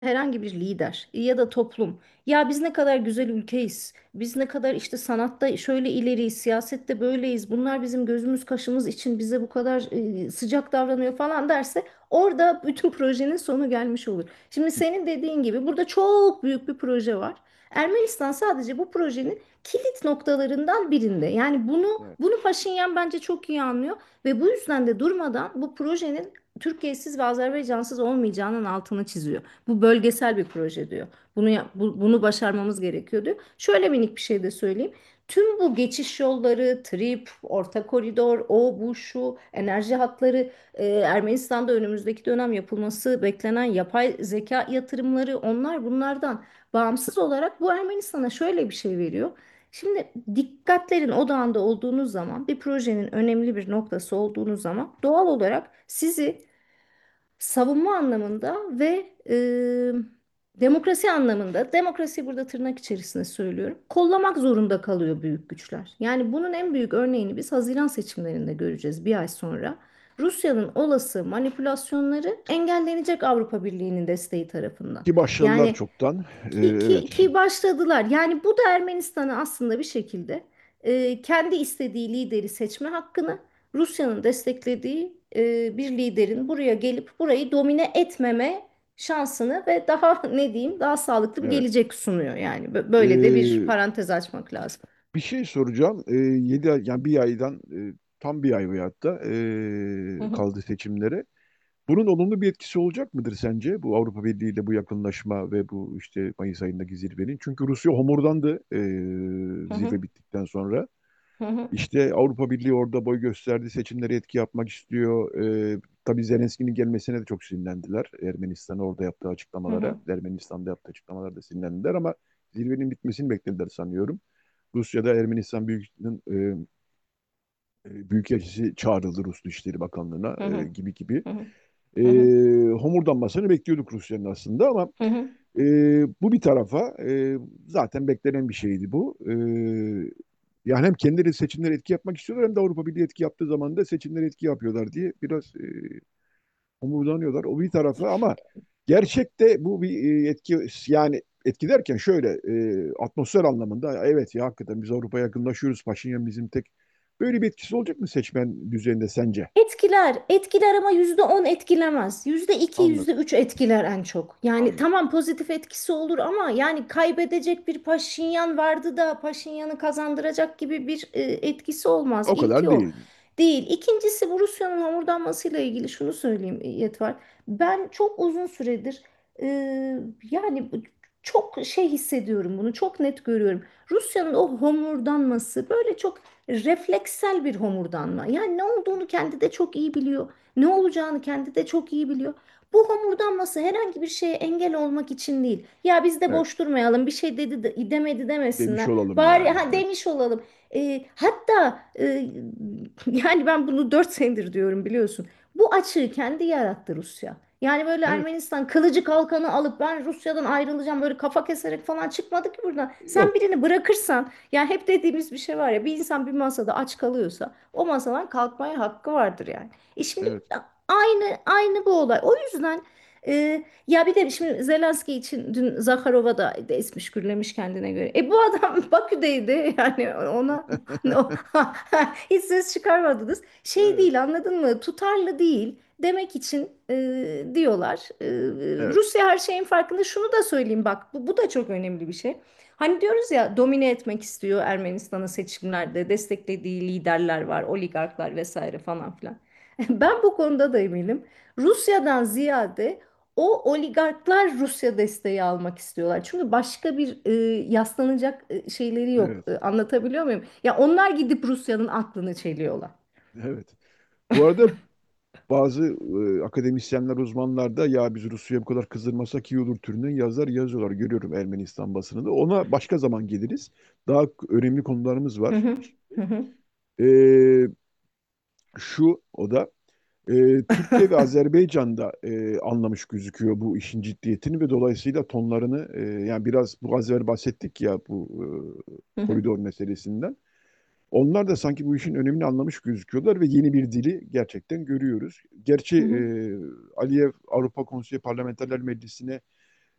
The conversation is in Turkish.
herhangi bir lider ya da toplum, ya biz ne kadar güzel ülkeyiz, biz ne kadar işte sanatta şöyle ileriyiz, siyasette böyleyiz, bunlar bizim gözümüz kaşımız için bize bu kadar sıcak davranıyor falan derse, orada bütün projenin sonu gelmiş olur. Şimdi senin dediğin gibi burada çok büyük bir proje var. Ermenistan sadece bu projenin kilit noktalarından birinde. Yani Evet. bunu Paşinyan bence çok iyi anlıyor ve bu yüzden de durmadan bu projenin Türkiye'siz ve Azerbaycansız olmayacağının altını çiziyor. Bu bölgesel bir proje diyor. Bunu başarmamız gerekiyor diyor. Şöyle minik bir şey de söyleyeyim. Tüm bu geçiş yolları, trip, orta koridor, o bu şu enerji hatları, Ermenistan'da önümüzdeki dönem yapılması beklenen yapay zeka yatırımları, onlar bunlardan bağımsız olarak bu Ermenistan'a şöyle bir şey veriyor. Şimdi dikkatlerin odağında olduğunuz zaman, bir projenin önemli bir noktası olduğunuz zaman doğal olarak sizi savunma anlamında ve demokrasi anlamında, demokrasi burada tırnak içerisinde söylüyorum, kollamak zorunda kalıyor büyük güçler. Yani bunun en büyük örneğini biz Haziran seçimlerinde göreceğiz bir ay sonra. Rusya'nın olası manipülasyonları engellenecek Avrupa Birliği'nin desteği tarafından. Ki başladılar Yani çoktan. Evet. ki başladılar. Yani bu da Ermenistan'ı aslında bir şekilde kendi istediği lideri seçme hakkını, Rusya'nın desteklediği bir liderin buraya gelip burayı domine etmeme şansını ve daha ne diyeyim, daha sağlıklı bir Evet. gelecek sunuyor yani. Böyle de bir Ee, parantez açmak lazım. Bir şey soracağım. 7 ay, yani bir aydan tam bir ay veyahut da Hı hı, kaldı seçimlere. Bunun olumlu bir etkisi olacak mıdır sence? Bu Avrupa Birliği ile bu yakınlaşma ve bu işte Mayıs ayındaki zirvenin. Çünkü Rusya homurdandı hı hı, zirve bittikten sonra. hı hı, İşte Avrupa Birliği orada boy gösterdi. Seçimlere etki yapmak istiyor. Tabii Zelenski'nin gelmesine de çok sinirlendiler. Ermenistan'a orada yaptığı hı açıklamalara. hı. Ermenistan'da yaptığı açıklamalara da sinirlendiler ama zirvenin bitmesini beklediler sanıyorum. Rusya'da Ermenistan Büyükelçisi çağrıldı Rus Dışişleri Bakanlığı'na Hı hı, gibi gibi. hı hı, E, hı hı, Homurdanmasını bekliyorduk Rusya'nın aslında ama hı hı. bu bir tarafa zaten beklenen bir şeydi bu. Yani hem kendileri seçimlere etki yapmak istiyorlar hem de Avrupa Birliği etki yaptığı zaman da seçimlere etki yapıyorlar diye biraz homurdanıyorlar. O bir tarafa ama gerçekte bu bir etki, yani etki derken şöyle atmosfer anlamında evet ya hakikaten biz Avrupa'ya yakınlaşıyoruz. Paşinyan bizim tek, böyle bir etkisi olacak mı seçmen düzeyinde sence? Etkiler, etkiler ama %10 etkilemez. %2, Anladım. %3 etkiler en çok. Yani Anladım. tamam, pozitif etkisi olur ama yani kaybedecek bir Paşinyan vardı da Paşinyan'ı kazandıracak gibi bir etkisi olmaz. O kadar İlki o. değil. Değil. İkincisi, bu Rusya'nın homurdanmasıyla ilgili şunu söyleyeyim Yetvar. Ben çok uzun süredir e, yani çok şey hissediyorum, bunu çok net görüyorum. Rusya'nın o homurdanması böyle çok refleksel bir homurdanma. Yani ne olduğunu kendi de çok iyi biliyor. Ne olacağını kendi de çok iyi biliyor. Bu homurdanması herhangi bir şeye engel olmak için değil. Ya biz de Evet. boş durmayalım, bir şey demedi Demiş demesinler. olalım Bari yani. ha, Evet. demiş olalım. Hatta yani ben bunu 4 senedir diyorum, biliyorsun. Bu açığı kendi yarattı Rusya. Yani böyle Evet. Ermenistan kılıcı kalkanı alıp ben Rusya'dan ayrılacağım böyle kafa keserek falan çıkmadı ki buradan. Sen Yok. birini bırakırsan, yani hep dediğimiz bir şey var ya, bir insan bir masada aç kalıyorsa o masadan kalkmaya hakkı vardır yani. Şimdi Evet. aynı bu olay. O yüzden ya bir de şimdi Zelenski için dün Zakharova da esmiş gürlemiş kendine göre. Bu adam Bakü'deydi yani, ona no, hiç ses çıkarmadınız. Şey Evet. değil, anladın mı? Tutarlı değil demek için diyorlar. Evet. Rusya her şeyin farkında. Şunu da söyleyeyim bak, bu da çok önemli bir şey. Hani diyoruz ya, domine etmek istiyor Ermenistan'ı seçimlerde, desteklediği liderler var, oligarklar vesaire falan filan. Ben bu konuda da eminim. Rusya'dan ziyade o oligarklar Rusya desteği almak istiyorlar. Çünkü başka bir yaslanacak şeyleri yok. Evet. Anlatabiliyor muyum? Ya onlar gidip Rusya'nın aklını çeliyorlar. Evet. Bu arada bazı akademisyenler, uzmanlar da ya biz Rusya'ya bu kadar kızdırmasak iyi olur türünden yazar yazıyorlar. Görüyorum Ermenistan basınında. Ona başka zaman geliriz. Daha önemli konularımız Hı var. hı, hı hı. E, Şu o da Türkiye ve Azerbaycan'da anlamış gözüküyor bu işin ciddiyetini ve dolayısıyla tonlarını, yani biraz bu az evvel bahsettik ya bu Hı hı, koridor meselesinden. Onlar da sanki bu işin önemini anlamış gözüküyorlar ve yeni bir dili gerçekten görüyoruz. Gerçi hı hı, Aliyev Avrupa Konseyi Parlamenterler Meclisi'ne